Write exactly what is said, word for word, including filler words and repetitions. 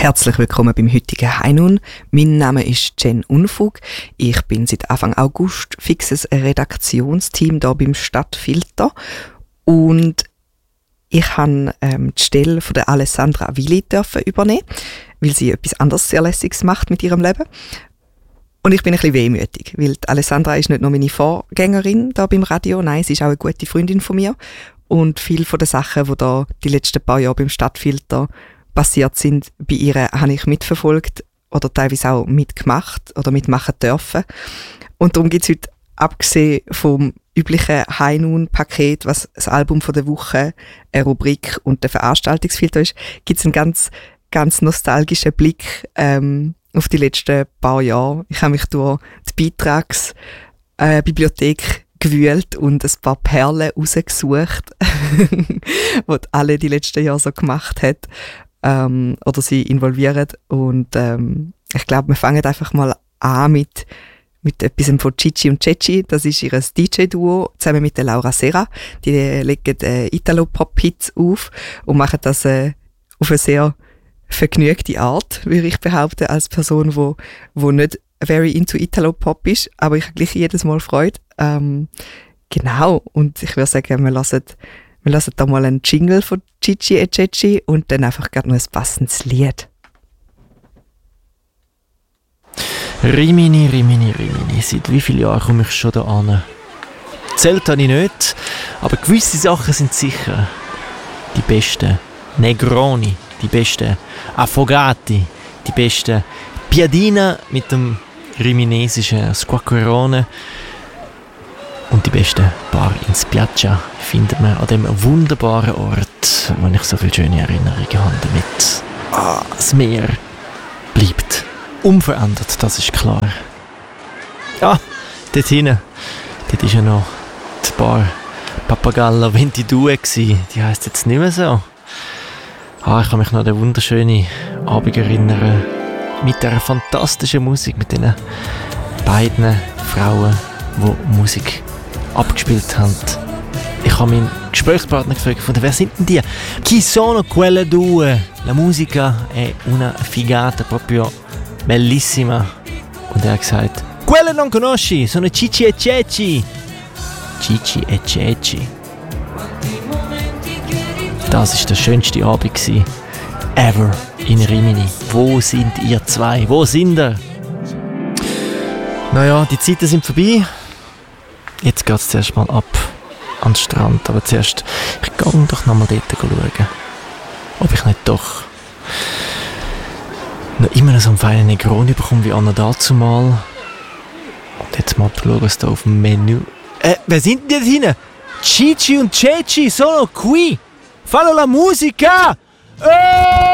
Herzlich willkommen beim heutigen High Noon. Mein Name ist Jen Unfug. Ich bin seit Anfang August fixes Redaktionsteam hier beim Stadtfilter und ich habe ähm, die Stelle von der Alessandra Willi dürfen übernehmen, weil sie etwas anderes sehr Lässiges macht mit ihrem Leben. Und ich bin ein bisschen wehmütig, weil die Alessandra ist nicht nur meine Vorgängerin hier beim Radio, nein, sie ist auch eine gute Freundin von mir. Und viele von den Sachen, die da die letzten paar Jahre beim Stadtfilter passiert sind, bei ihr habe ich mitverfolgt oder teilweise auch mitgemacht oder mitmachen dürfen. Und darum gibt es heute, abgesehen vom üblichen High Noon-Paket, was das Album von der Woche, eine Rubrik und der Veranstaltungsfilter ist, gibt es einen ganz, ganz nostalgischen Blick ähm, auf die letzten paar Jahre. Ich habe mich durch die Beitragsbibliothek äh, gewühlt und ein paar Perlen rausgesucht, die alle die letzten Jahre so gemacht hat. Ähm, oder sie involvieren. Und ähm, ich glaube, wir fangen einfach mal an mit, mit etwas von Chichi und Ceci. Das ist ihr D J-Duo zusammen mit der Laura Serra. Die legen äh, Italo-Pop-Hits auf und machen das äh, auf eine sehr vergnügte Art, würde ich behaupten, als Person, wo, wo nicht very into Italo-Pop ist, aber ich habe gleich jedes Mal Freude. Ähm, genau, und ich würde sagen, wir lassen Wir lassen da mal einen Jingle von Chichi e Ceci und dann einfach gerade noch ein passendes Lied. Rimini, Rimini, Rimini. Seit wie vielen Jahren komme ich schon da an? Zählt habe ich nicht, aber gewisse Sachen sind sicher. Die besten Negroni, die besten Affogati, die besten Piadina mit dem riminesischen Squacquerone. Und die besten Bar in Spiaggia findet man an dem wunderbaren Ort, wo ich so viele schöne Erinnerungen habe damit. Ah, das Meer bleibt unverändert, das ist klar. Ah, dort hinten, dort ist ja noch die Bar Pappagallo Ventidue gsi. Die heisst jetzt nicht mehr so. Ah, ich kann mich noch an den wunderschönen Abend erinnern. Mit dieser fantastischen Musik, mit diesen beiden Frauen, die Musik abgespielt haben. Ich habe meinen Gesprächspartner gefragt, wer sind denn die? Chi sono quelle due? La musica è una figata, proprio bellissima. Und er hat gesagt, quelle non conosci, sono Chichi e Ceci. Chichi e Ceci. Das war der schönste Abend gewesen, ever in Rimini. Wo sind ihr zwei? Wo sind ihr? Naja, die Zeiten sind vorbei. Jetzt geht es zuerst mal ab an den Strand. Aber zuerst, ich gehe doch noch mal dort schauen, ob ich nicht doch noch immer so einen feinen Negroni bekomme wie Anna dazu mal. Und jetzt mal schauen, was da auf dem Menü... Äh, wer sind denn die da hinten? Chichi und Ceci sono qui! Fanno la musica! Oh!